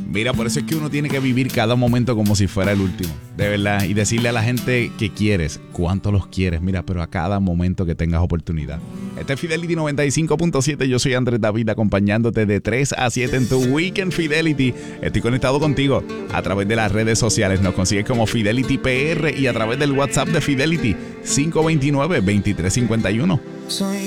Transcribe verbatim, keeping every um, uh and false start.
Mira, por eso es que uno tiene que vivir cada momento como si fuera el último, de verdad, y decirle a la gente que quieres, cuánto los quieres, mira, pero a cada momento que tengas oportunidad. Este es Fidelity noventa y cinco punto siete, yo soy Andrés David, acompañándote de tres a siete en tu Weekend Fidelity. Estoy conectado contigo a través de las redes sociales, nos consigues como Fidelity P R y a través del WhatsApp de Fidelity cinco dos nueve, dos tres cinco uno. Soy